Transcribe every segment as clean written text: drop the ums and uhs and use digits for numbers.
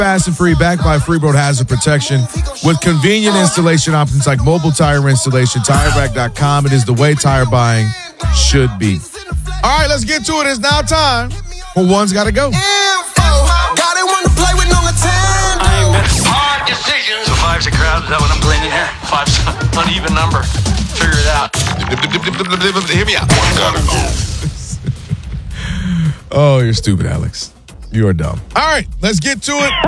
fast and free, backed by Freeboard Hazard Protection with convenient installation options like mobile tire installation. TireRack.com. It is the way tire buying should be. All right, let's get to it. It's now time for One's Gotta Go. Hard decisions. So five's a crowd. Is that what I'm playing in here? Five's an uneven number. Figure it out. Hear me out. One gotta go. Oh, you're stupid, Alex. You are dumb. All right, let's get to it.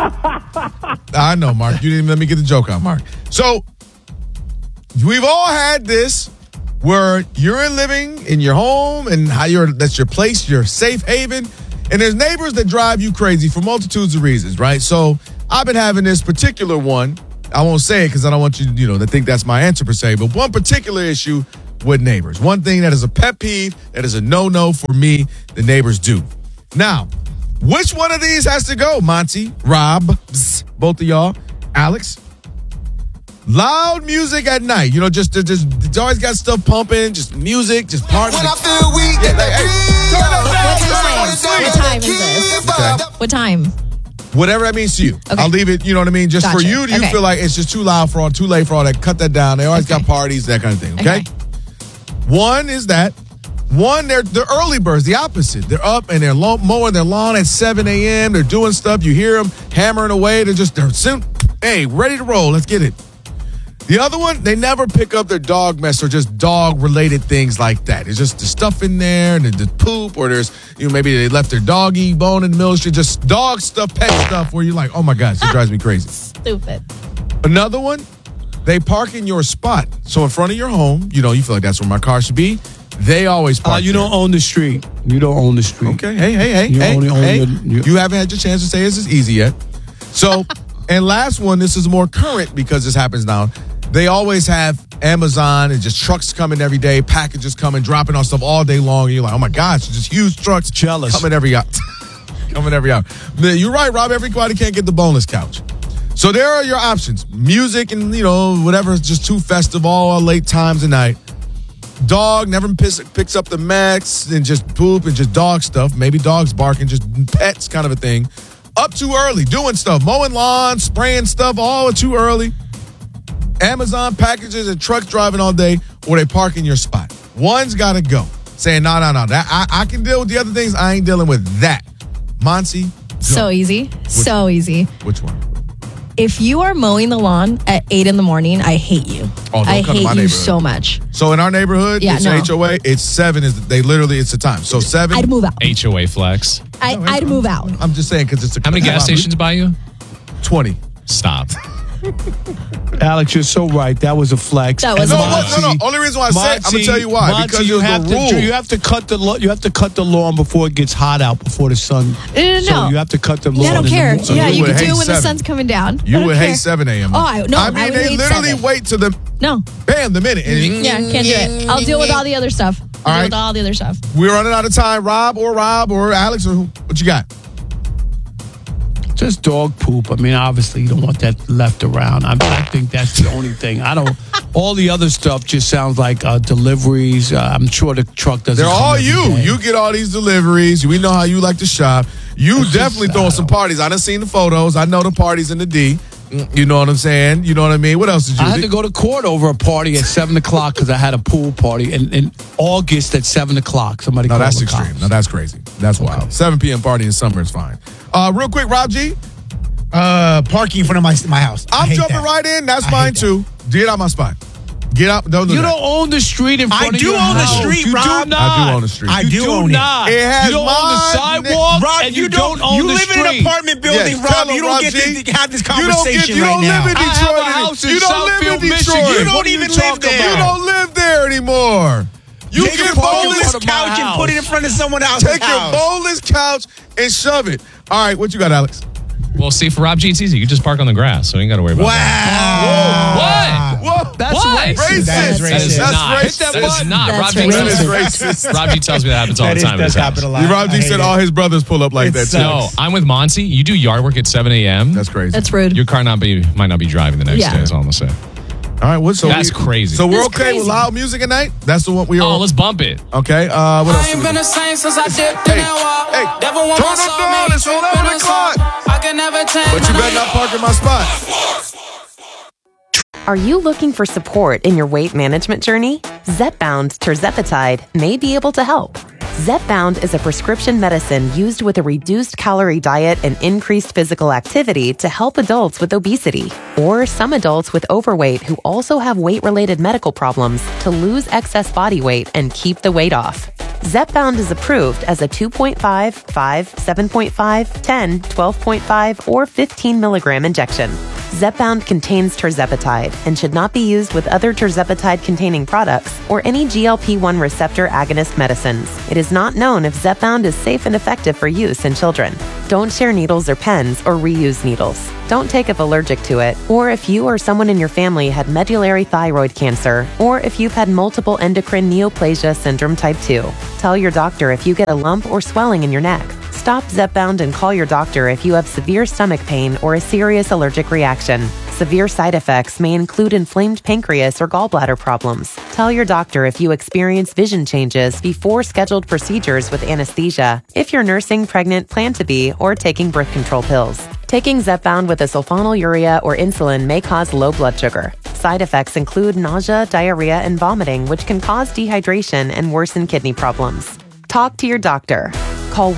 I know, Mark. You didn't even let me get the joke out, Mark. So, we've all had this where you're living in your home and that's your place, your safe haven, and there's neighbors that drive you crazy for multitudes of reasons, right? So, I've been having this particular one. I won't say it because I don't want you to think that's my answer per se, but one particular issue with neighbors. One thing that is a pet peeve, that is a no-no for me, the neighbors do. Now, which one of these has to go, Monty, Rob, both of y'all, Alex? Loud music at night. Just always got stuff pumping, just music, just partying. When I feel weak, turn that down. What time is this? Okay. What time? Whatever that means to you. Okay. I'll leave it, you know what I mean? Just for Gotcha. you, do you Okay. feel like it's just too loud too late for all that? Cut that down. They always got parties, that kind of thing, okay? One is that. One, they're the early birds, the opposite. They're up and they're mowing their lawn at 7 a.m. They're doing stuff. You hear them hammering away. They're ready to roll. Let's get it. The other one, they never pick up their dog mess or just dog-related things like that. It's just the stuff in there and the poop, or there's, maybe they left their doggy bone in the middle of the street. Just dog stuff, pet stuff where you're like, oh my gosh, it drives me crazy. Stupid. Another one, they park in your spot. So in front of your home, you feel like that's where my car should be. They always park You don't own the street. You don't own the street. Okay. Hey. You only own You haven't had your chance to say this is easy yet. So, and last one, this is more current because this happens now. They always have Amazon and just trucks coming every day, packages coming, dropping off stuff all day long. And you're like, oh my gosh, just huge trucks. Jealous. Coming every hour. You're right, Rob. Everybody can't get the boneless couch. So there are your options. Music and, whatever is just too festive all late times of night. Dog never picks up the mess and just poop and just dog stuff. Maybe dogs barking, just pets kind of a thing. Up too early, doing stuff, mowing lawns, spraying stuff, all too early. Amazon packages and trucks driving all day, or they park in your spot. One's got to go. Saying, no. That I can deal with the other things. I ain't dealing with that. Monty. So easy. So easy. Which one? If you are mowing the lawn at 8 in the morning, I hate you. Oh, I come to my hate you neighborhood. so much. So in our neighborhood, it's HOA. It's 7. It's the time. So 7. I'd move out. HOA flex. I'd move out. I'm just saying because it's a. How many gas stations by you? 20. Stop. Alex, you're so right. That was a flex. That was No. Only reason why I said, I'm gonna tell you why. Monty, Because you there's have the rule. you have to cut the lawn before it gets hot out, before the sun. No. So you have to cut the lawn. I don't care. So Yeah, you you would can do hate it when the 7. sun's coming down. You I don't would care. hate 7 a.m. Oh, I mean, would they hate literally 7. wait to the No. bam the minute. And Yeah, can't do it. I'll deal with all the other stuff. All right. With all the other stuff. we're running out of time. Rob or Alex or who? What you got? Just dog poop. I mean, obviously, you don't want that left around. I think that's the only thing. All the other stuff just sounds like deliveries. I'm sure the truck doesn't. They're come all every you. day. You get all these deliveries. We know how you like to shop. You definitely throwing some parties. I done seen the photos. I know the parties in the D. You know what I'm saying? You know what I mean? What else did you I had do? to go to court over a party at 7 o'clock because I had a pool party in August at 7 o'clock. Somebody No, called that's the extreme. cops. No, that's crazy. That's wild. 7 p.m. party in summer is fine. Real quick, Rob G. Parking in front of my house. I I'm hate jumping that. right in. That's I mine hate too. Get out my spot. Get out. Don't do You that. don't own the street in front I of do your own the house. street, You Rob. do not. I do own the street. I You do do own it. not. It has You don't own the my sidewalk, Rob, and you don't own you the live street. in an apartment building, Yes, Rob. tell him, You don't Rob get G. to have this You don't conversation you right don't now. live in I have Detroit. a house in you don't live Southfield, in Detroit. Michigan. You don't What are even you live talking there. You about? don't live there anymore. You Take your get boneless. boneless front of my couch and put it in house. front of someone else's Take your house. boneless couch and shove it. All right, what you got, Alex? Well, see, for Rob G, it's easy. You just park on the grass, so you ain't got to worry about that. Wow. What? Whoa, That's What? racist. That is That is racist. not. Hit that That is button. not. That's Rob G racist. That is tells racist. Rob G tells me that happens all the time in his does house. happen a lot. Rob G I said hate all it. his brothers pull up like It that too. sucks. No, I'm with Monty. You do yard work at 7 a.m. That's crazy. That's rude. Your car might not be driving the next Yeah. day. That's all I'm gonna say. All right, That's crazy. So we're That's okay with crazy. loud music at night? That's the one we are. Oh, let's bump it. Okay. What else? I ain't been the same since I dipped Hey, in that wall. hey, Devil want turn my it soul, down. made It's trip 11 in a song. o'clock. I can never change. But you better not park in my spot. Are you looking for support in your weight management journey? Zepbound tirzepatide may be able to help. Zepbound is a prescription medicine used with a reduced calorie diet and increased physical activity to help adults with obesity or some adults with overweight who also have weight-related medical problems to lose excess body weight and keep the weight off. Zepbound is approved as a 2.5, 5, 7.5, 10, 12.5, or 15 milligram injection. Zepbound contains tirzepatide and should not be used with other tirzepatide-containing products or any GLP-1 receptor agonist medicines. It is not known if Zepbound is safe and effective for use in children. Don't share needles or pens or reuse needles. Don't take if allergic to it, or if you or someone in your family had medullary thyroid cancer, or if you've had multiple endocrine neoplasia syndrome type 2. Tell your doctor if you get a lump or swelling in your neck. Stop Zepbound and call your doctor if you have severe stomach pain or a serious allergic reaction. Severe side effects may include inflamed pancreas or gallbladder problems. Tell your doctor if you experience vision changes before scheduled procedures with anesthesia, if you're nursing, pregnant, plan to be, or taking birth control pills. Taking Zepbound with a sulfonylurea or insulin may cause low blood sugar. Side effects include nausea, diarrhea, and vomiting, which can cause dehydration and worsen kidney problems. Talk to your doctor. Call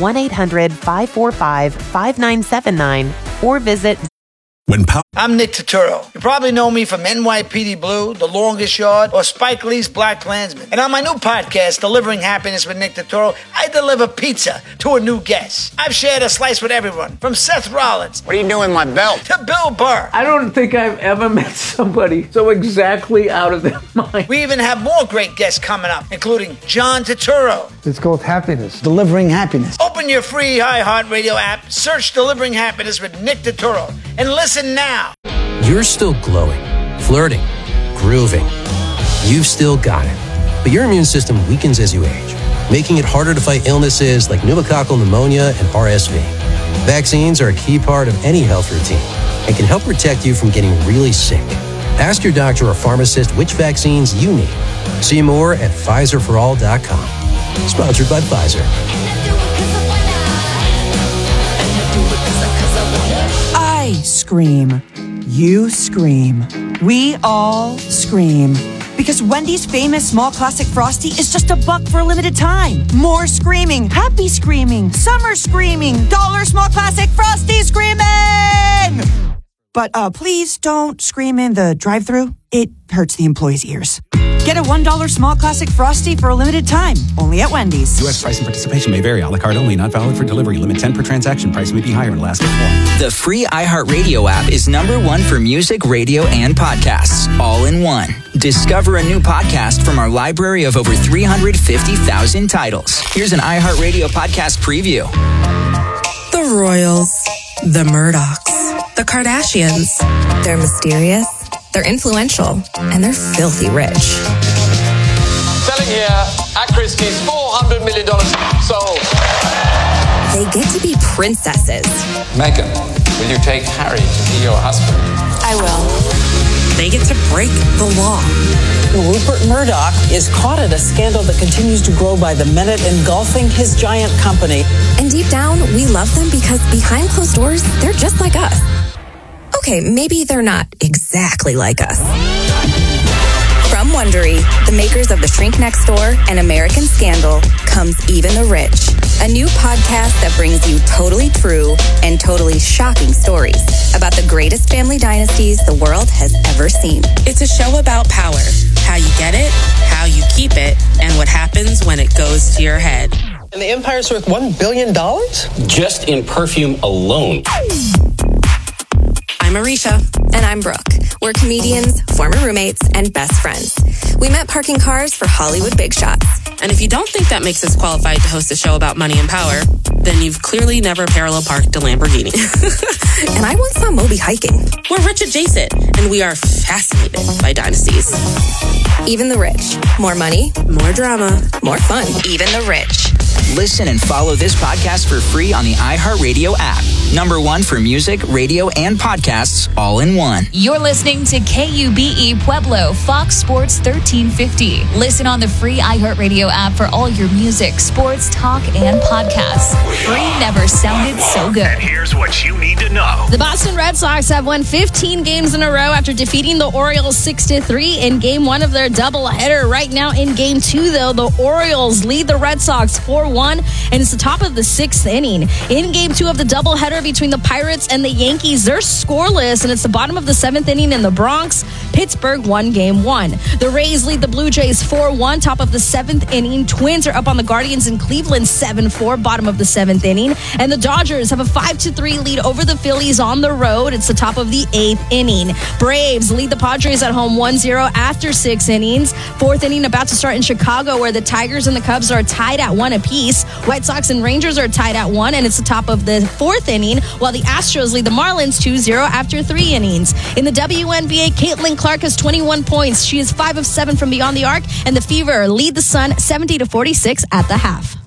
1-800-545-5979 or visit I'm Nick Turturro. You probably know me from NYPD Blue, The Longest Yard, or Spike Lee's Black Klansman. And on my new podcast, Delivering Happiness with Nick Turturro, I deliver pizza to a new guest. I've shared a slice with everyone, from Seth Rollins. What are you doing with my belt? To Bill Burr. I don't think I've ever met somebody so exactly out of their mind. We even have more great guests coming up, including John Turturro. It's called Happiness. Delivering Happiness. Open your free iHeartRadio app, search Delivering Happiness with Nick Turturro, and listen now. You're still glowing, flirting, grooving. You've still got it. But your immune system weakens as you age, making it harder to fight illnesses like pneumococcal pneumonia and RSV. Vaccines are a key part of any health routine and can help protect you from getting really sick. Ask your doctor or pharmacist which vaccines you need. See more at PfizerForAll.com. Sponsored by Pfizer. I scream. You scream. We all scream. Because Wendy's famous small classic Frosty is just $1 for a limited time. More screaming, happy screaming, summer screaming, $1 small classic Frosty screaming! But please don't scream in the drive-thru. It hurts the employees' ears. Get a $1 small classic Frosty for a limited time, only at Wendy's. U.S. price and participation may vary. A la carte only, not valid for delivery. Limit 10 per transaction. Price may be higher in Alaska. The free iHeartRadio app is #1 for music, radio, and podcasts, all in one. Discover a new podcast from our library of over 350,000 titles. Here's an iHeartRadio podcast preview. The Royals, the Murdochs, the Kardashians. They're mysterious, they're influential, and they're filthy rich. Selling here at Christie's, $400 million sold. They get to be princesses. Meghan, will you take Harry to be your husband? I will. They get to break the law. Rupert Murdoch is caught in a scandal that continues to grow by the minute, engulfing his giant company. And deep down, we love them because behind closed doors, they're just like us. Okay, maybe they're not exactly like us. From Wondery, the makers of The Shrink Next Door and American Scandal, comes Even the Rich, a new podcast that brings you totally true and totally shocking stories about the greatest family dynasties the world has ever seen. It's a show about power, how you get it, how you keep it, and what happens when it goes to your head. And the empire's worth $1 billion? Just in perfume alone. I'm Arisha. And I'm Brooke. We're comedians, former roommates, and best friends. We met parking cars for Hollywood big shots. And if you don't think that makes us qualified to host a show about money and power, then you've clearly never parallel parked a Lamborghini. And I once saw Moby hiking. We're rich adjacent, and we are fascinated by dynasties. Even the Rich. More money. More drama. More fun. Even the Rich. Listen and follow this podcast for free on the iHeartRadio app. Number one for music, radio, and podcasts all in one. You're listening to KUBE Pueblo, Fox Sports 1350. Listen on the free iHeartRadio app for all your music, sports, talk, and podcasts. Free never sounded so good. And here's what you need to know. The Boston Red Sox have won 15 games in a row after defeating the Orioles 6-3 in Game 1 of their doubleheader. Right now in Game 2, though, the Orioles lead the Red Sox 4-1, and it's the top of the 6th inning. In Game 2 of the doubleheader between the Pirates and the Yankees, they're scoreless, and it's the bottom of the 7th inning in the Bronx. Pittsburgh won Game 1. The Rays lead the Blue Jays 4-1, top of the 7th inning. Twins are up on the Guardians in Cleveland 7-4, bottom of the 7th inning. And the Dodgers have a 5-3 lead over the Phillies on the road. It's the top of the 8th inning. Braves lead the Padres at home 1-0 after 6 innings. 4th inning about to start in Chicago, where the Tigers and the Cubs are tied at 1 apiece. White Sox and Rangers are tied at 1, and it's the top of the 4th inning, while the Astros lead the Marlins 2-0 after 3 innings. In the WNBA, Caitlin Clark has 21 points. She is 5 of 7 from beyond the arc, and the Fever lead the Sun 70-46 at the half.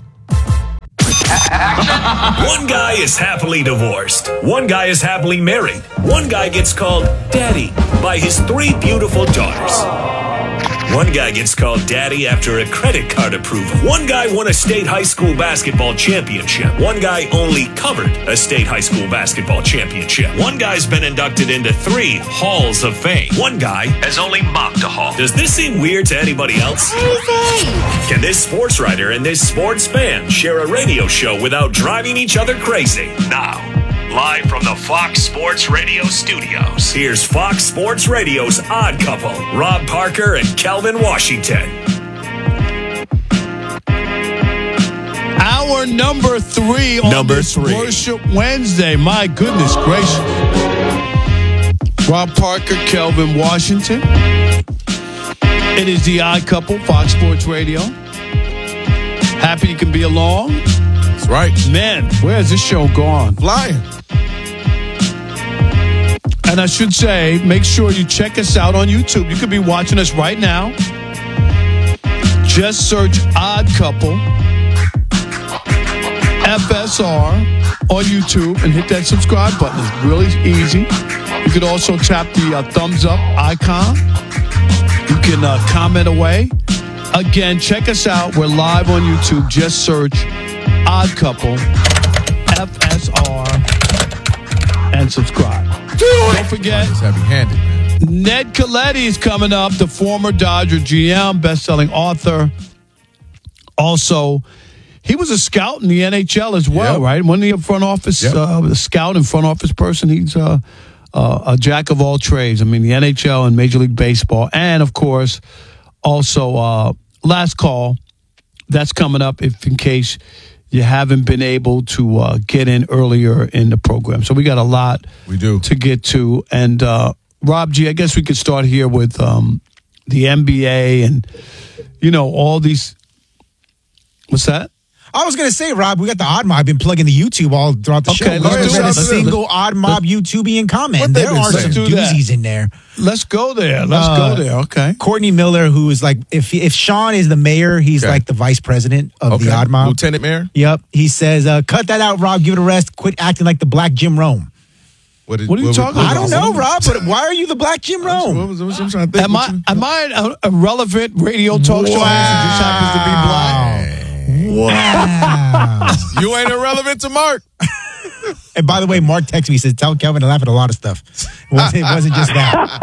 One guy is happily divorced. One guy is happily married. One guy gets called Daddy by his 3 beautiful daughters. One guy gets called Daddy after a credit card approval. One guy won a state high school basketball championship. One guy only covered a state high school basketball championship. One guy's been inducted into 3 halls of fame. One guy has only mopped a hall. Does this seem weird to anybody else? Can this sports writer and this sports fan share a radio show without driving each other crazy? Now, live from the Fox Sports Radio studios, here's Fox Sports Radio's Odd Couple, Rob Parker and Kelvin Washington. Hour number 3 on this Worship Wednesday. My goodness gracious. Rob Parker, Kelvin Washington. It is the Odd Couple, Fox Sports Radio. Happy you can be along. That's right. Man, where's this show gone? Flying. And I should say, make sure you check us out on YouTube. You could be watching us right now. Just search Odd Couple FSR on YouTube and hit that subscribe button. It's really easy. You could also tap the thumbs up icon. You can comment away. Again, check us out. We're live on YouTube. Just search Odd Couple FSR and subscribe. Don't forget, heavy-handed, man. Ned Coletti is coming up, the former Dodger GM, best-selling author. Also, he was a scout in the NHL as well, right? Wasn't he a front office, a scout and front office person? He's a jack of all trades. I mean, the NHL and Major League Baseball. And, of course, also, Last Call. That's coming up if in case you haven't been able to get in earlier in the program. So we got a lot to get to. And Rob G, I guess we could start here with the NBA and, all these. What's that? I was going to say, Rob, we got the Odd Mob. I've been plugging the YouTube all throughout the show. Let's do a single Odd Mob YouTubian comment. There are some doozies in there. Let's go there. Go there. Okay. Courtney Miller, who is like, if Sean is the mayor, he's like the vice president of the Odd Mob. Lieutenant Mayor? Yep. He says, cut that out, Rob. Give it a rest. Quit acting like the Black Jim Rome. What are you talking about? I don't know, Rob, but why are you the Black Jim Rome? I'm trying to think. Am I a relevant radio talk show host who just happens to be black? Wow. You ain't irrelevant to Mark. And by the way, Mark texted me, he says, tell Kelvin to laugh at a lot of stuff. It wasn't just that.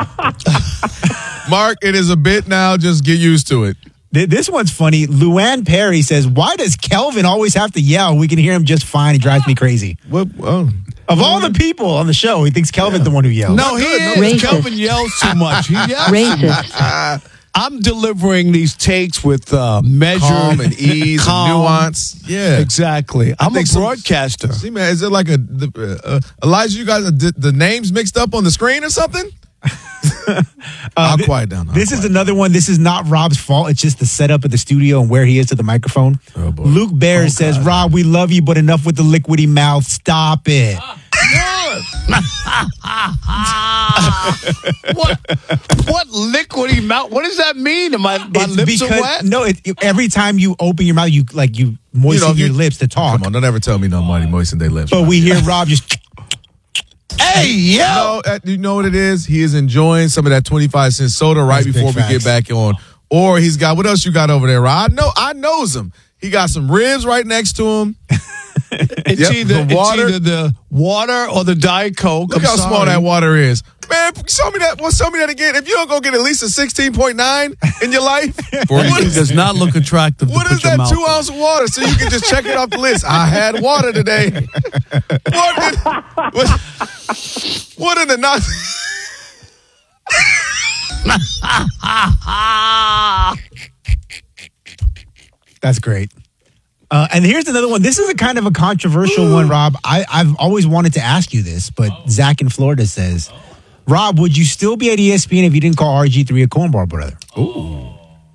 Mark, it is a bit now. Just get used to it. This one's funny. Luann Perry says, why does Kelvin always have to yell? We can hear him just fine. He drives me crazy. Of all the people on the show, he thinks Kelvin's the one who yells. No, he is. Kelvin yells too much. He yells too much. I'm delivering these takes with measure calm and ease and nuance. Yeah, exactly. I'm a broadcaster. See, man, is it like Elijah? You got the names mixed up on the screen or something? I'll quiet down. This is another one. This is not Rob's fault. It's just the setup of the studio and where he is to the microphone. Oh, boy. Luke Bear says, Rob, we love you, but enough with the liquidy mouth. Stop it. What liquidy mouth? What does that mean? My lips are wet? No, every time you open your mouth, you moisten your lips to talk. Come on, don't ever tell me nobody moisten their lips. But we hear Rob just. Hey, yo! You know what it is? He is enjoying some of that 25-cent soda right before we get back on. Or he's got, what else you got over there, Rod? I knows him. He got some ribs right next to him. It's either the water or the Diet Coke. Look how small that water is. Man, show me that. Well, show me that again. If you don't go get at least a 16.9 in your life. 42 does not look attractive. What is that 2 ounce of water? So you can just check it off the list. I had water today. What in the nonsense? That's great. And here's another one. This is a kind of a controversial one, Rob. I've always wanted to ask you this, but Zach in Florida says, Rob, would you still be at ESPN if you didn't call RG3 a cornball brother? Ooh.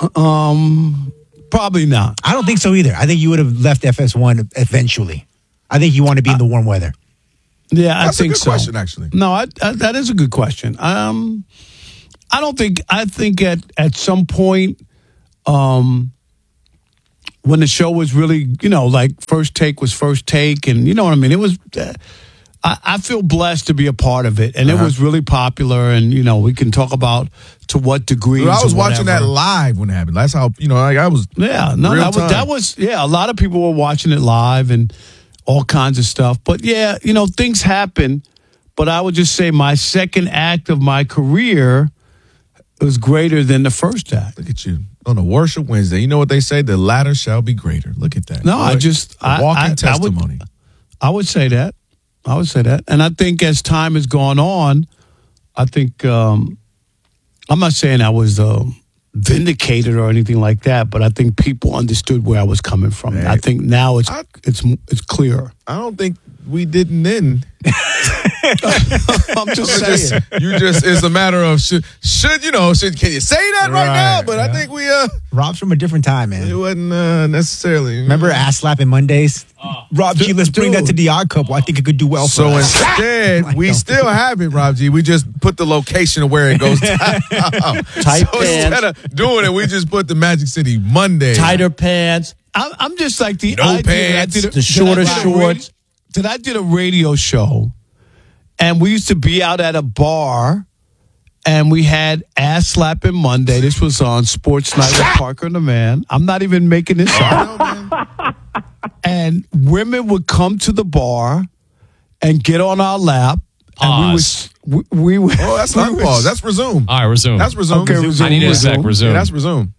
Probably not. I don't think so either. I think you would have left FS1 eventually. I think you want to be in the warm weather. Yeah, That's I think a good so. question, actually. No, that is a good question. I don't think. I think at some point, when the show was really, like First Take was First Take, and you know what I mean. It was. I feel blessed to be a part of it, and it was really popular. And we can talk about to what degree. I was watching that live when it happened. That's how I was. Yeah, no, that was. A lot of people were watching it live and all kinds of stuff. But yeah, things happen. But I would just say my second act of my career was greater than the first act. Look at you on a Worship Wednesday. You know what they say? The latter shall be greater. Look at that. No, walking testimony. I would say that. And I think as time has gone on, I think I'm not saying I was vindicated or anything like that, but I think people understood where I was coming from. Man. I think now it's clearer. I don't think we didn't then. I'm just saying. It's a matter of should can you say that right now? But I think we Rob's from a different time, man. It wasn't necessarily. Remember ass slapping Mondays? Rob G, let's bring that to the Odd Couple. I think it could do well for us. So instead, we still have it, Rob G. We just put the location of where it goes down. Tight pants. Instead of doing it, we just put the Magic City Monday. Tighter pants. I'm just like the pants. The shorter shorts. I did a radio show, and we used to be out at a bar, and we had Ass Slapping Monday. This was on Sports Night with Parker and the Man. I'm not even making this up. And women would come to the bar and get on our lap. Pause. And we would. Oh, that's not pause. That's resume. All right, resume. That's resume. Okay, resume. I need a sec. Resume. Yeah, that's resume.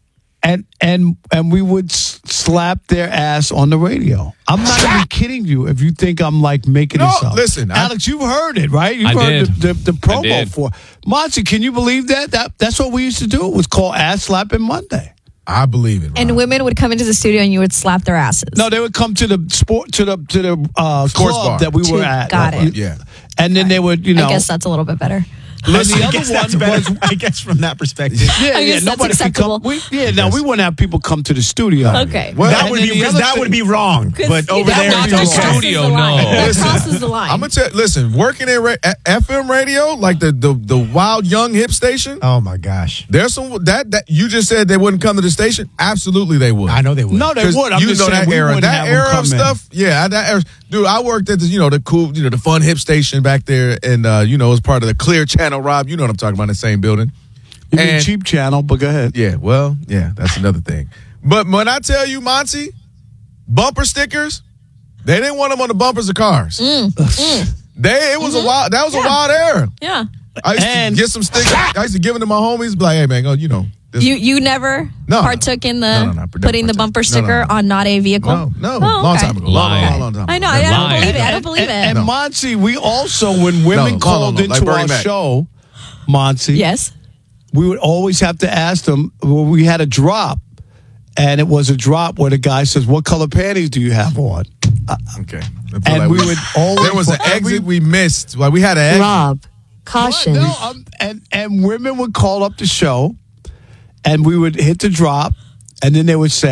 And we would slap their ass on the radio. I'm not even kidding you if you think I'm like making this up. Listen, Alex, you've heard it, right? You've heard the promo for Monty. Can you believe that? That's what we used to do. It was called Ass Slapping Monday. I believe it. Rob. And women would come into the studio and you would slap their asses. No, they would come to the sports club bar that we were at. Got it. Yeah. And then they would, I guess that's a little bit better. Listen, the other one was, I guess from that perspective. I guess that's acceptable. we wouldn't have people come to the studio. Okay. Well, that would be wrong. But over there, not the studio, no. That crosses the line. I'm gonna tell. Listen, working in FM radio, like the wild young hip station. Oh my gosh, there's some that you just said they wouldn't come to the station. Absolutely, they would. I know they would. No, they would. I'm you just know saying that era of stuff. Yeah, that era. Dude, I worked at the cool, the fun hip station back there, and as part of the Clear Channel. Rob, you know what I'm talking about, in the same building. You mean Cheap Channel, but go ahead. Yeah, well, yeah, that's another thing. But when I tell you, Monty, bumper stickers, they didn't want them on the bumpers of cars. That was a wild era. Yeah. I used to get some stickers. I used to give them to my homies. Be like, hey man, You never partook in the putting the bumper sticker on not a vehicle? No. Long time ago. Long time ago. I know. I don't believe it. I don't believe it. And Monty, we also, when women called into our show, Monty. Yes. We would always have to ask them, we had a drop, and it was a drop where the guy says, what color panties do you have on? Okay. And we would always... There was an exit we missed. Well, we had an exit. Rob, caution. And women would call up the show, and we would hit the drop, and then they would say,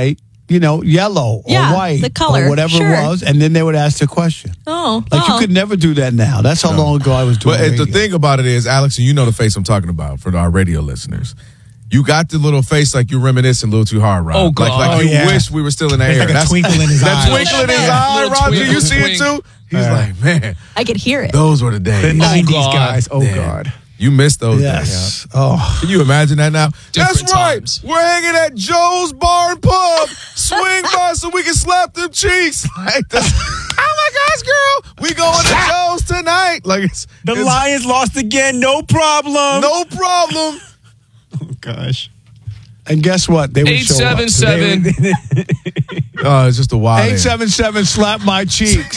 yellow Yeah, or white the color, or whatever sure. it was, and then they would ask the question. Oh, You could never do that now. That's how long ago I was doing But the radio. thing about it is, Alex, and you know the face I'm talking about for our radio listeners. You got the little face like you're reminiscing a little too hard, Rob. Oh, God. Like you yeah. wish we were still in the There's air. like a twinkle in his that eye. twinkle in his eye, Little Roger. twinkle, You see it twink. too? He's like, man, I could hear it. those were the days. The 90s God. guys. Oh, Man. God. You missed those days. Yes. Oh. Can you imagine that now? Different That's right. times. We're hanging at Joe's Bar and Pub. Swing by so we can slap them cheeks. Like this. Oh my gosh, girl. We going to Joe's tonight. Like it's Lions lost again. No problem. no problem. Oh, gosh. And guess what? They would show up. 877. Oh, it's just a wild. 877 slap my cheeks.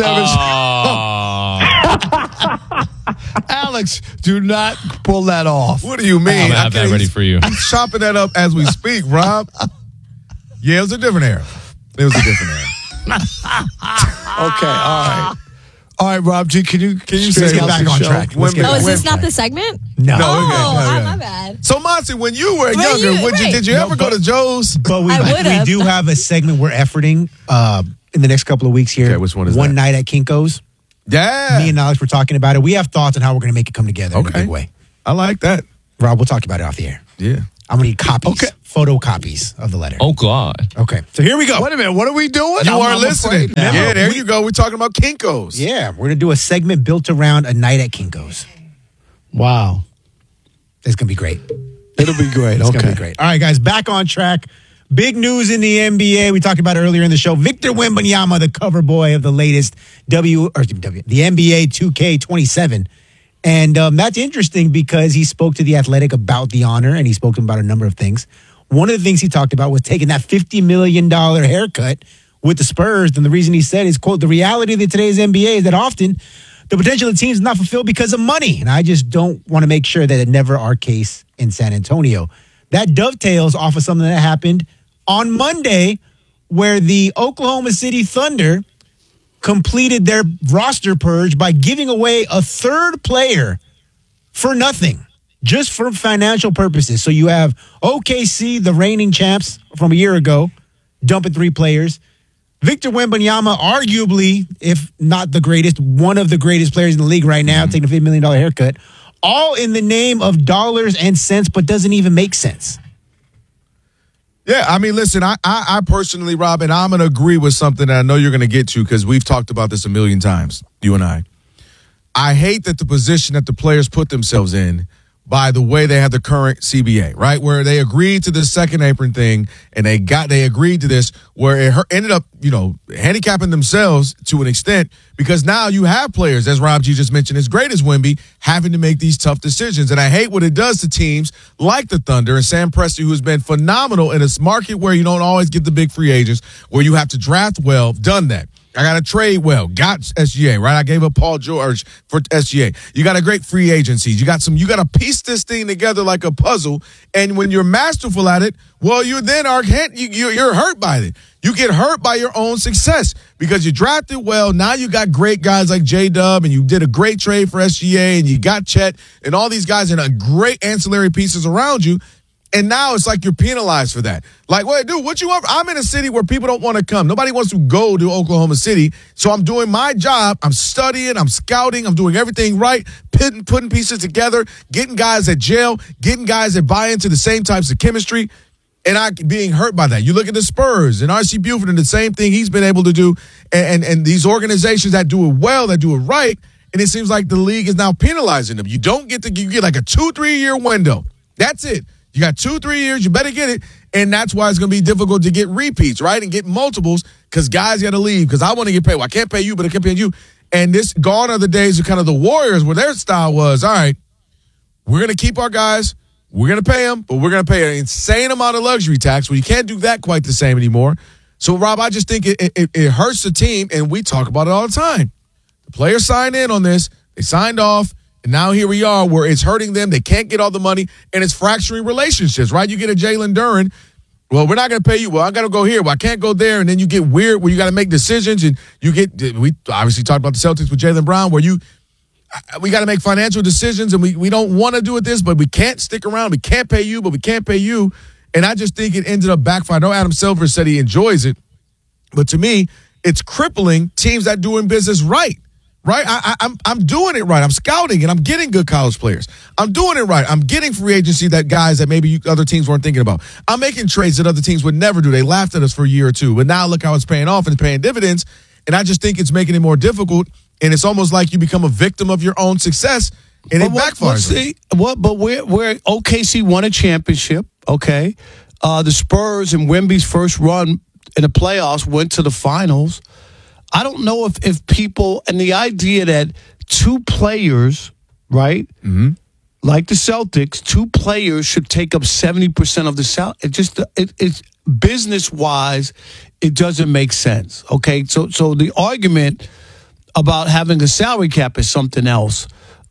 877. Alex, do not pull that off. What do you mean? I'm gonna have that ready for you. I'm chopping that up as we speak, Rob. Yeah, it was a different era. It was a different era. Okay, all right. All right, Rob G, can you say straighten get out back the on show? track? Let's get Oh, is back this on not track. the segment? No. My bad. So, Monty, when you were Well, younger, right. did you ever go to Joe's? But we I would've. do have a segment we're efforting in the next couple of weeks here. Okay, which one is One that? night at Kinko's. Yeah. Me and Alex were talking about it. We have thoughts on how we're going to make it come together in a Okay. big way. I like that. Rob, we'll talk about it off the air. Yeah. I'm going to need copies, Okay. photocopies of the letter. Oh, God. Okay, so here we go. Wait a minute, what are we doing? You I'm are listening. afraid now. Yeah, there you go. We're talking about Kinko's. Yeah, we're going to do a segment built around a night at Kinko's. Wow. It's going to be great. It'll be great. It's Okay. going to be great. All right, guys, back on track. Big news in the NBA. We talked about it earlier in the show. Victor Wembanyama, the cover boy of the latest the NBA 2K27. And that's interesting because he spoke to The Athletic about the honor, and he spoke to him about a number of things. One of the things he talked about was taking that $50 million haircut with the Spurs. And the reason he said is, quote, the reality of today's NBA is that often the potential of teams is not fulfilled because of money. And I just don't want to make sure that it never our case in San Antonio. That dovetails off of something that happened on Monday where the Oklahoma City Thunder completed their roster purge by giving away a third player for nothing, just for financial purposes. So you have OKC, the reigning champs from a year ago, dumping 3 players. Victor Wembanyama, arguably, if not the greatest, one of the greatest players in the league right now, taking a $50 million haircut, all in the name of dollars and cents, but doesn't even make sense. Yeah, I mean, listen, I personally, Rob, and I'm going to agree with something that I know you're going to get to because we've talked about this a million times, you and I. I hate that the position that the players put themselves in by the way they have the current CBA, right? Where they agreed to the second apron thing and they agreed to this where it ended up, handicapping themselves to an extent because now you have players, as Rob G just mentioned, as great as Wemby, having to make these tough decisions. And I hate what it does to teams like the Thunder and Sam Presti, who's been phenomenal in a market where you don't always get the big free agents, where you have to draft well, done that. I got to trade well. Got SGA, right? I gave up Paul George for SGA. You got a great free agency. You got to piece this thing together like a puzzle. And when you're masterful at it, well, you then you're hurt by it. You get hurt by your own success because you drafted well. Now you got great guys like J-Dub and you did a great trade for SGA and you got Chet and all these guys and a great ancillary pieces around you. And now it's like you're penalized for that. Like, wait, dude, what you want? I'm in a city where people don't want to come. Nobody wants to go to Oklahoma City. So I'm doing my job. I'm studying. I'm scouting. I'm doing everything right, putting pieces together, getting guys at jail, getting guys that buy into the same types of chemistry, and I being hurt by that. You look at the Spurs and R.C. Buford and the same thing he's been able to do, and these organizations that do it well, that do it right, and it seems like the league is now penalizing them. You get like a 2-3 year window. That's it. You got 2-3 years, you better get it. And that's why it's going to be difficult to get repeats, right? And get multiples because guys got to leave because I want to get paid. Well, I can't pay you, but I can pay you. And gone are the days of kind of the Warriors where their style was, all right, we're going to keep our guys. We're going to pay them, but we're going to pay an insane amount of luxury tax. Well, you can't do that quite the same anymore. So, Rob, I just think it hurts the team, and we talk about it all the time. The players signed in on this. They signed off. And now here we are where it's hurting them. They can't get all the money, and it's fracturing relationships, right? You get a Jalen Duren. Well, we're not going to pay you. Well, I got to go here. Well, I can't go there. And then you get weird where you got to make decisions. And we obviously talked about the Celtics with Jaylen Brown where we got to make financial decisions, and we don't want to do it this, but we can't stick around. We can't pay you, but we can't pay you. And I just think it ended up backfiring. I know Adam Silver said he enjoys it, but to me, it's crippling teams that doing business right. Right? I'm doing it right. I'm scouting and I'm getting good college players. I'm doing it right. I'm getting free agency that guys that maybe other teams weren't thinking about. I'm making trades that other teams would never do. They laughed at us for a year or two, but now look how it's paying off and it's paying dividends. And I just think it's making it more difficult. And it's almost like you become a victim of your own success, and it backfires. But where OKC won a championship, okay? The Spurs and Wemby's first run in the playoffs went to the finals. I don't know if people, and the idea that two players, right, like the Celtics, two players should take up 70% of the salary. It's business-wise, it doesn't make sense, okay? So the argument about having a salary cap is something else.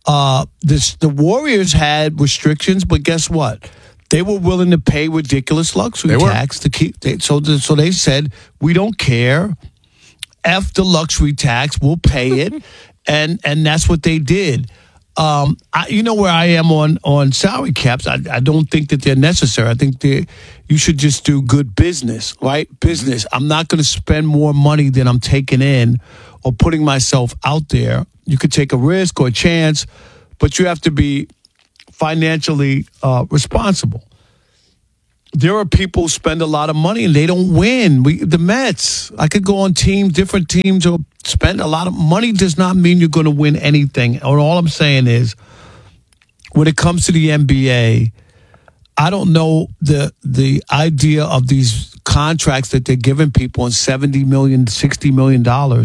The Warriors had restrictions, but guess what? They were willing to pay ridiculous luxury tax to keep. So they said, we don't care. F the luxury tax, we'll pay it, and that's what they did. You know where I am on salary caps. I don't think that they're necessary. I think you should just do good business, right? Business. I'm not going to spend more money than I'm taking in or putting myself out there. You could take a risk or a chance, but you have to be financially responsible. There are people who spend a lot of money and they don't win. The Mets, I could go on different teams or spend a lot of money. Does not mean you're going to win anything. All I'm saying is, when it comes to the NBA, I don't know the idea of these contracts that they're giving people on $70 million, $60 million.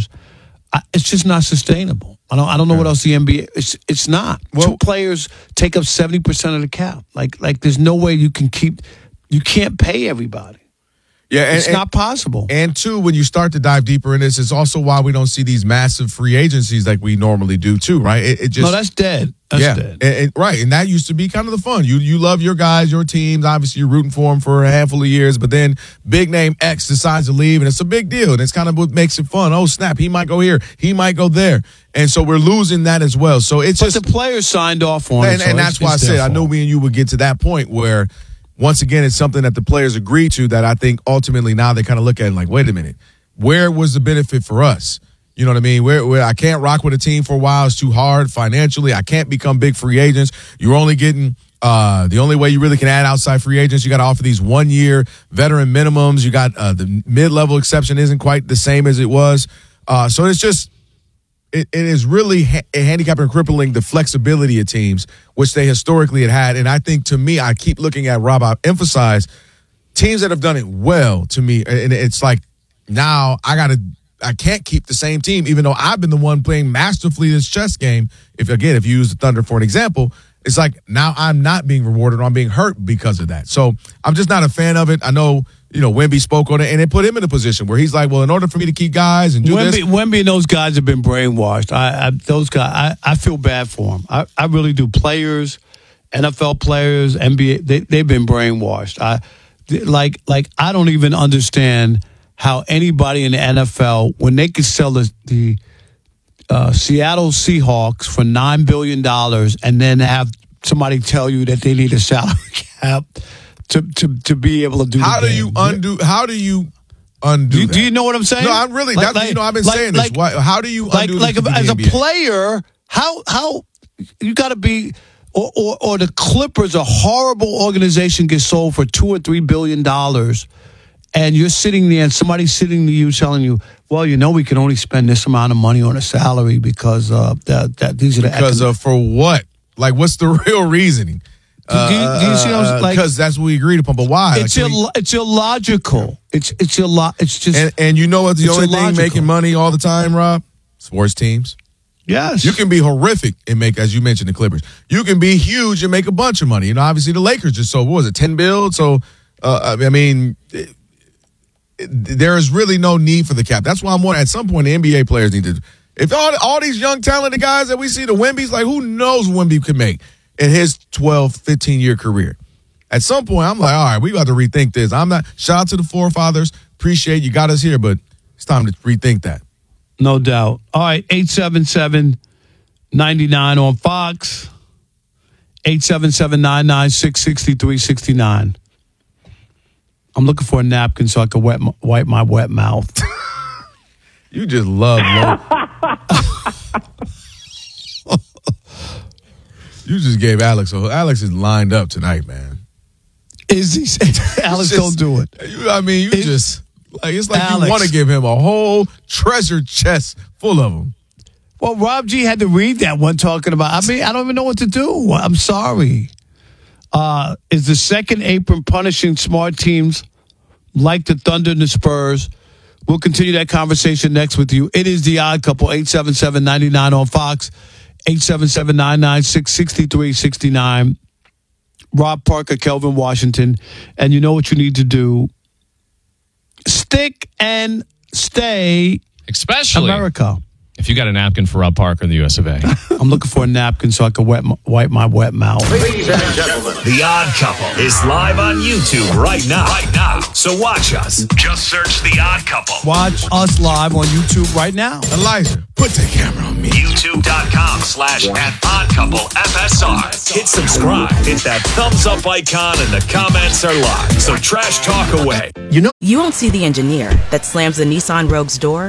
It's just not sustainable. I don't know what else the NBA. It's not. Two players take up 70% of the cap. Like there's no way you can keep. You can't pay everybody. Yeah, it's not possible. And two, when you start to dive deeper in this, it's also why we don't see these massive free agencies like we normally do too, right? It just that's dead. That's dead. Right, and that used to be kind of the fun. You love your guys, your teams. Obviously, you're rooting for them for a handful of years, but then big name X decides to leave, and it's a big deal. And it's kind of what makes it fun. Oh snap, he might go here, he might go there, and so we're losing that as well. So it's but the players signed off on it, and that's why I said I know me and you would get to that point where. Once again, it's something that the players agree to that I think ultimately now they kind of look at it like, wait a minute, where was the benefit for us? You know what I mean? Where I can't rock with a team for a while. It's too hard financially. I can't become big free agents. You're only getting the only way you really can add outside free agents, you got to offer these 1 year veteran minimums. You got the mid-level exception isn't quite the same as it was. So it's just, it is really handicapping and crippling the flexibility of teams, which they historically had. And I think, to me, I keep looking at, Rob, I emphasize teams that have done it well to me. And it's like, now I can't keep the same team, even though I've been the one playing masterfully this chess game. If you use the Thunder for an example, it's like now I'm not being rewarded or I'm being hurt because of that. So I'm just not a fan of it. I know, Wemby spoke on it, and it put him in a position where he's like, well, in order for me to keep guys and do this. Wemby and those guys have been brainwashed. Those guys, I feel bad for them. I really do. Players, NFL players, NBA, they've been brainwashed. I don't even understand how anybody in the NFL, when they could sell the Seattle Seahawks for $9 billion and then have somebody tell you that they need a salary cap to be able to do How do you undo that? Do you know what I'm saying? No, I'm really, I've been saying this. How do you undo this as a NBA? player, how you got to be, or the Clippers, a horrible organization, gets sold for $2 or $3 billion, and you're sitting there and somebody's sitting to you telling you, well, we can only spend this amount of money on a salary because these are the because of for what? Like, what's the real reasoning? Do you see? Because that's what we agreed upon. But why? It's illogical. It's just. And you know what? The only illogical. thing making money all the time, Rob? Sports teams. Yes. You can be horrific and make, as you mentioned, the Clippers. You can be huge and make a bunch of money. Obviously the Lakers just sold, what was it, 10 billion? So, there is really no need for the cap. That's why I'm wondering, at some point, the NBA players need to. If all these young, talented guys that we see, the Wemby's, like, who knows what Wemby could make in his 12, 15-year career. At some point, I'm like, all right, we got to rethink this. Shout out to the forefathers. Appreciate you got us here, but it's time to rethink that. No doubt. All right, 877-99 on Fox. 877-996-6369. I'm looking for a napkin so I can wipe my wet mouth. You just love You just gave Alex. Alex is lined up tonight, man. Is he? Alex, don't do it. It's like Alex. you want to give him a whole treasure chest full of them. Well, Rob G had to read that one talking about, I don't even know what to do. I'm sorry. Is the second apron punishing smart teams like the Thunder and the Spurs? We'll continue that conversation next with you. It is The Odd Couple, 877-99 on Fox, 877-996-6369. Rob Parker, Kelvin Washington. And you know what you need to do. Stick and stay Especially America. if you got a napkin for Rob Parker in the US of A. I'm looking for a napkin so I can wipe my wet mouth. Ladies and gentlemen, The Odd Couple is live on YouTube right now. So watch us. Just search The Odd Couple. Watch us live on YouTube right now. Elijah, put the camera on me. YouTube.com/@oddcouplefsr. Hit subscribe. Hit that thumbs up icon and the comments are live. So trash talk away. You won't see the engineer that slams the Nissan Rogue's door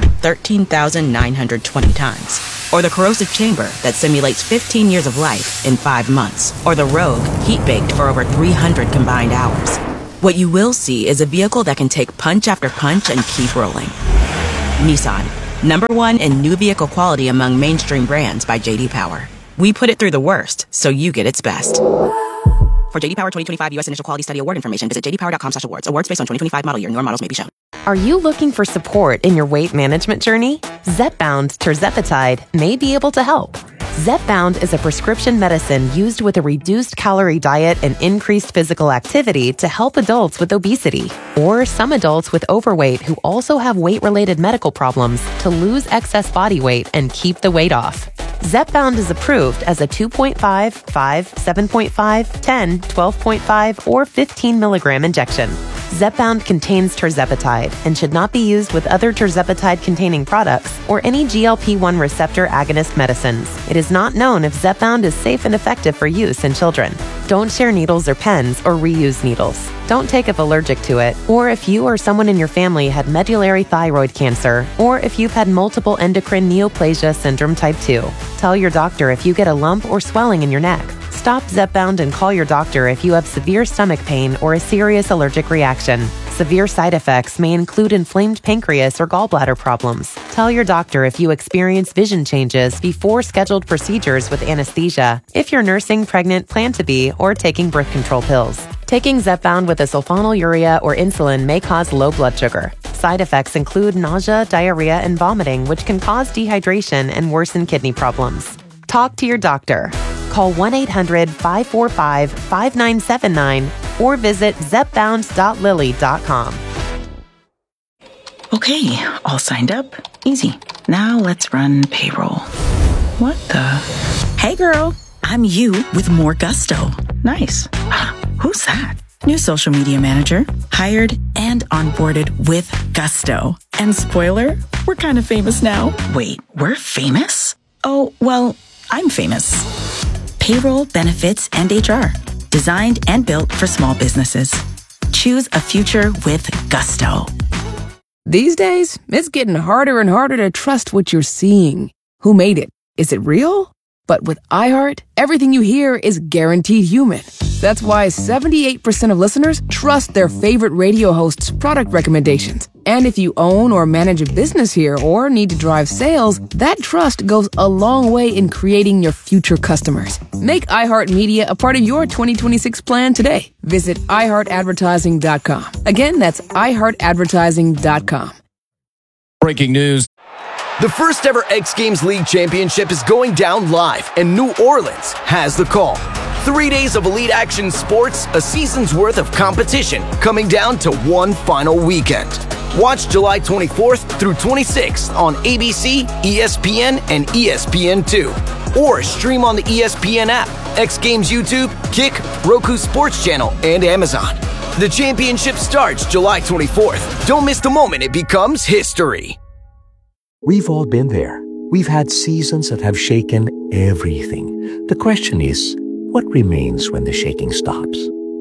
13,920 times. Or the corrosive chamber that simulates 15 years of life in 5 months. Or the Rogue heat-baked for over 300 combined hours. What you will see is a vehicle that can take punch after punch and keep rolling. Nissan, #1 in new vehicle quality among mainstream brands by J.D. Power. We put it through the worst, so you get its best. For J.D. Power 2025 U.S. Initial Quality Study Award information, visit jdpower.com/awards. Awards based on 2025 model year. Newer models may be shown. Are you looking for support in your weight management journey? Zepbound tirzepatide may be able to help. Zepbound is a prescription medicine used with a reduced calorie diet and increased physical activity to help adults with obesity or some adults with overweight who also have weight-related medical problems to lose excess body weight and keep the weight off. Zepbound is approved as a 2.5, 5, 7.5, 10, 12.5, or 15 milligram injection. Zepbound contains tirzepatide and should not be used with other tirzepatide-containing products or any GLP-1 receptor agonist medicines. It is not known if Zepbound is safe and effective for use in children. Don't share needles or pens or reuse needles. Don't take if allergic to it, or if you or someone in your family had medullary thyroid cancer, or if you've had multiple endocrine neoplasia syndrome type 2. Tell your doctor if you get a lump or swelling in your neck. Stop Zepbound and call your doctor if you have severe stomach pain or a serious allergic reaction. Severe side effects may include inflamed pancreas or gallbladder problems. Tell your doctor if you experience vision changes before scheduled procedures with anesthesia, if you're nursing, pregnant, plan to be, or taking birth control pills. Taking Zepbound with a sulfonylurea or insulin may cause low blood sugar. Side effects include nausea, diarrhea, and vomiting, which can cause dehydration and worsen kidney problems. Talk to your doctor. Call 1-800-545-5979 or visit zepbound.lily.com. Okay, all signed up. Easy. Now let's run payroll. What the? Hey girl, I'm you with more gusto. Nice. Who's that? New social media manager. Hired and onboarded with gusto. And spoiler, we're kind of famous now. Wait, we're famous? Oh, well, I'm famous. Payroll, benefits, and HR. Designed and built for small businesses. Choose a future with gusto. These days, it's getting harder and harder to trust what you're seeing. Who made it? Is it real? But with iHeart, everything you hear is guaranteed human. That's why 78% of listeners trust their favorite radio hosts' product recommendations. And if you own or manage a business here or need to drive sales, that trust goes a long way in creating your future customers. Make iHeartMedia a part of your 2026 plan today. Visit iHeartAdvertising.com. Again, that's iHeartAdvertising.com. Breaking news. The first ever X Games League Championship is going down live, and New Orleans has the call. 3 days of elite action sports, a season's worth of competition, coming down to one final weekend. Watch July 24th through 26th on ABC, ESPN, and ESPN2. Or stream on the ESPN app, X Games YouTube, Kick, Roku Sports Channel, and Amazon. The championship starts July 24th. Don't miss the moment it becomes history. We've all been there. We've had seasons that have shaken everything. The question is, what remains when the shaking stops?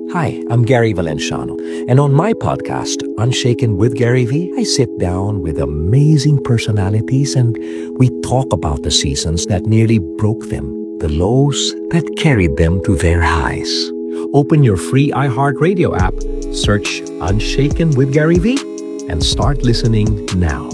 Hi, I'm Gary Valenciano, and on my podcast, Unshaken with Gary V, I sit down with amazing personalities and we talk about the seasons that nearly broke them, the lows that carried them to their highs. Open your free iHeartRadio app, search Unshaken with Gary V, and start listening now.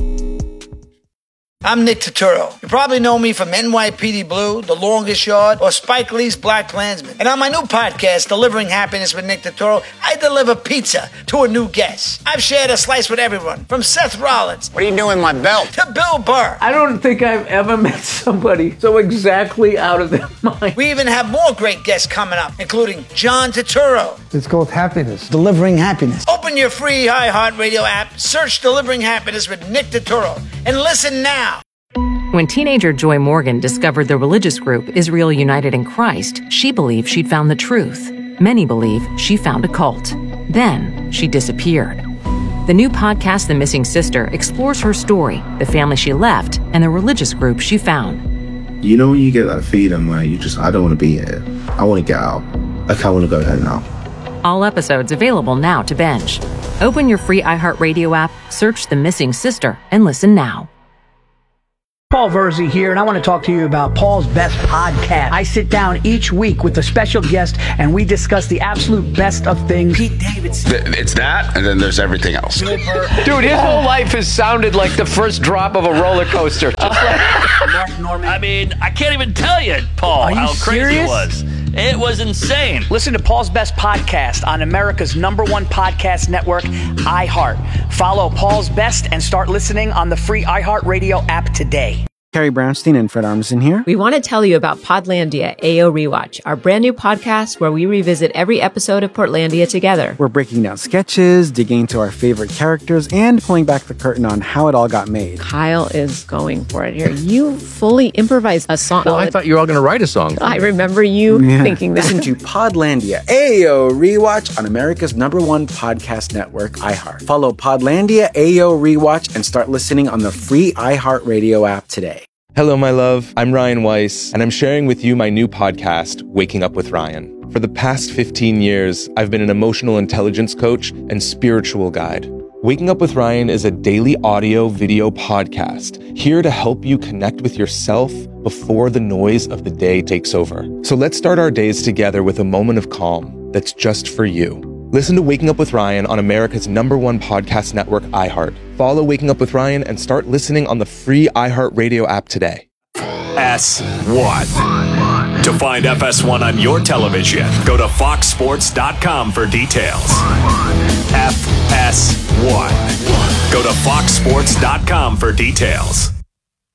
I'm Nick Turturro. You probably know me from NYPD Blue, The Longest Yard, or Spike Lee's Black Klansman. And on my new podcast, Delivering Happiness with Nick Turturro, I deliver pizza to a new guest. I've shared a slice with everyone, from Seth Rollins. What are you doing with my belt? To Bill Burr. I don't think I've ever met somebody so exactly out of their mind. We even have more great guests coming up, including John Turturro. It's called Happiness. Delivering Happiness. Open your free iHeartRadio app, search Delivering Happiness with Nick Turturro, and listen now. When teenager Joy Morgan discovered the religious group Israel United in Christ, she believed she'd found the truth. Many believe she found a cult. Then she disappeared. The new podcast, The Missing Sister, explores her story, the family she left, and the religious group she found. You know when you get that feeling where I don't want to be here. I want to get out. Like I want to go home now. All episodes available now to binge. Open your free iHeartRadio app, search The Missing Sister, and listen now. Paul Verzi here, and I want to talk to you about Paul's Best Podcast. I sit down each week with a special guest, and we discuss the absolute best of things. Pete Davidson. It's that, and then there's everything else. Dude, his whole life has sounded like the first drop of a roller coaster. Mark Norman. I mean, I can't even tell you, Paul, how crazy it was. It was insane. Listen to Paul's Best Podcast on America's #1 podcast network, iHeart. Follow Paul's Best and start listening on the free iHeartRadio app today. Carrie Brownstein and Fred Armisen here. We want to tell you about Podlandia AO Rewatch, our brand new podcast where we revisit every episode of Portlandia together. We're breaking down sketches, digging into our favorite characters, and pulling back the curtain on how it all got made. Kyle is going for it here. You fully improvised a song. Well, I thought you were all going to write a song. I remember you thinking that. Listen to Podlandia AO Rewatch on America's #1 podcast network, iHeart. Follow Podlandia AO Rewatch and start listening on the free iHeartRadio app today. Hello, my love. I'm Ryan Weiss, and I'm sharing with you my new podcast, Waking Up with Ryan. For the past 15 years, I've been an emotional intelligence coach and spiritual guide. Waking Up with Ryan is a daily audio-video podcast here to help you connect with yourself before the noise of the day takes over. So let's start our days together with a moment of calm that's just for you. Listen to Waking Up with Ryan on America's #1 podcast network, iHeart. Follow Waking Up with Ryan and start listening on the free iHeartRadio app today. FS1. To find FS1 on your television, go to foxsports.com for details. FS1. Go to foxsports.com for details.